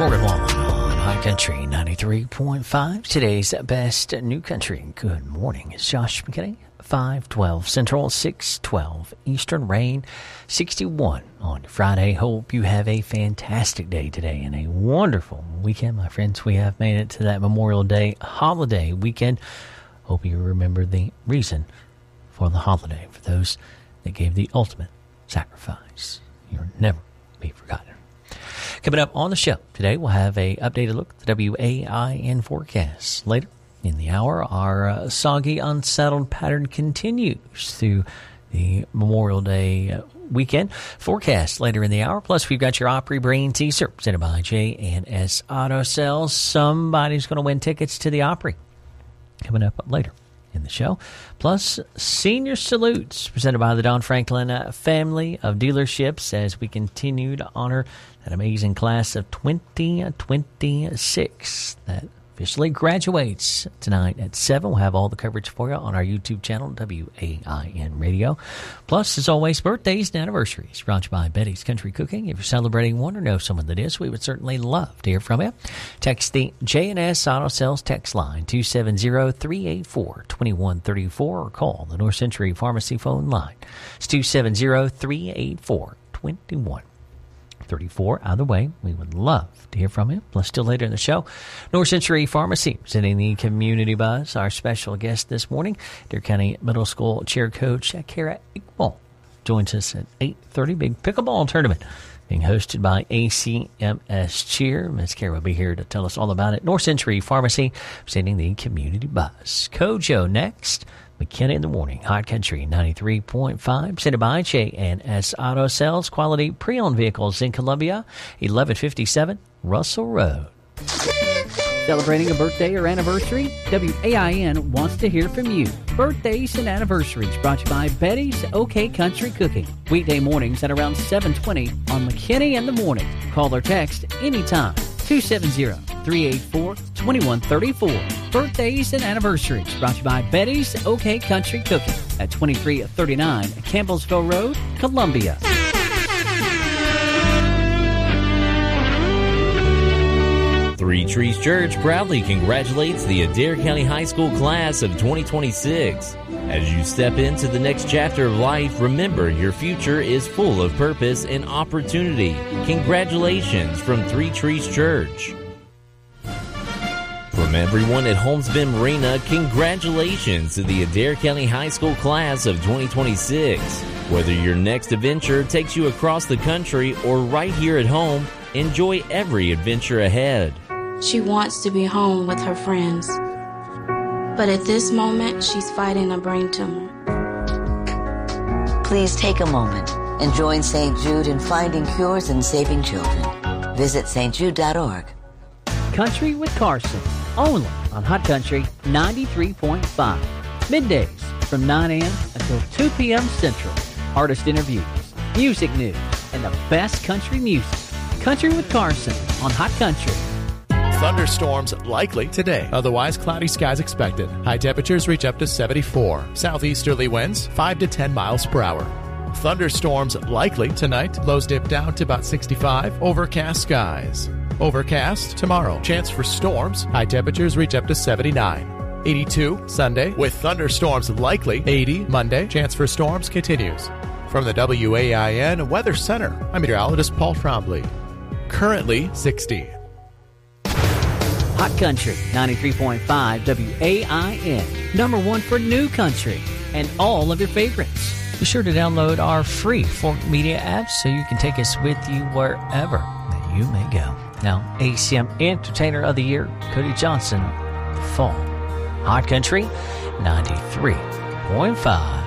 Morgan Wallen on High Country 93.5. Today's best new country. Good morning. It's Josh McKinney. 512 Central, 612 Eastern. Rain, 61 on Friday. Hope you have a fantastic day today and a wonderful weekend. My friends, we have made it to that Memorial Day holiday weekend. Hope you remember the reason for the holiday. For those that gave the ultimate sacrifice, you'll never be forgotten. Coming up on the show today, we'll have a updated look at the WAIN forecast. Later in the hour, our soggy, unsettled pattern continues through the Memorial Day weekend. Forecast later in the hour. Plus, we've got your Opry Brain Teaser presented by J&S Auto Sales. Somebody's going to win tickets to the Opry coming up later in the show. Plus, Senior Salutes presented by the Don Franklin family of dealerships as we continue to honor that amazing class of 2026 that officially graduates tonight at 7. We'll have all the coverage for you on our YouTube channel, WAIN Radio. Plus, as always, birthdays and anniversaries brought to you by Betty's Country Cooking. If you're celebrating one or know someone that is, we would certainly love to hear from you. Text the J&S Auto Sales text line 270-384-2134 or call the North Century Pharmacy phone line. It's 270-384-2134. Either way, we would love to hear from you. Plus, still later in the show, North Century Pharmacy presenting the Community Buzz. Our special guest this morning, Adair County Middle School cheer coach Kara Iqbal, joins us at 8:30. Big pickleball tournament being hosted by ACMS Cheer. Ms. Kara will be here to tell us all about it. North Century Pharmacy presenting the Community Buzz. Kojo next. McKinney in the morning, Hot Country 93.5, presented by J&S Auto Sales, quality pre-owned vehicles in Columbia, 1157 Russell Road. Celebrating a birthday or anniversary? WAIN wants to hear from you. Birthdays and anniversaries brought to you by Betty's OK Country Cooking. Weekday mornings at around 7:20 on McKinney in the morning. Call or text anytime. 270-384-2134. Birthdays and anniversaries brought to you by Betty's OK Country Cooking at 2339 Campbellsville Road, Columbia. Three Trees Church proudly congratulates the Adair County High School class of 2026. As you step into the next chapter of life, remember your future is full of purpose and opportunity. Congratulations from Three Trees Church. From everyone at Holmes Bend Marina, congratulations to the Adair County High School class of 2026. Whether your next adventure takes you across the country or right here at home, enjoy every adventure ahead. She wants to be home with her friends. But at this moment, she's fighting a brain tumor. Please take a moment and join St. Jude in finding cures and saving children. Visit stjude.org. Country with Carson, only on Hot Country 93.5. Middays from 9 a.m. until 2 p.m. Central. Artist interviews, music news, and the best country music. Country with Carson on Hot Country. Thunderstorms likely today. Otherwise, cloudy skies expected. High temperatures reach up to 74. Southeasterly winds 5 to 10 miles per hour. Thunderstorms likely tonight. Lows dip down to about 65. Overcast skies. Overcast tomorrow. Chance for storms. High temperatures reach up to 79. 82 Sunday with thunderstorms likely. 80 Monday. Chance for storms continues. From the WAIN Weather Center, I'm meteorologist Paul Trombley. Currently 60. Hot Country 93.5 WAIN. Number one for new country and all of your favorites. Be sure to download our free Fork Media app so you can take us with you wherever that you may go. Now, ACM Entertainer of the Year, Cody Johnson, Fall. Hot Country 93.5.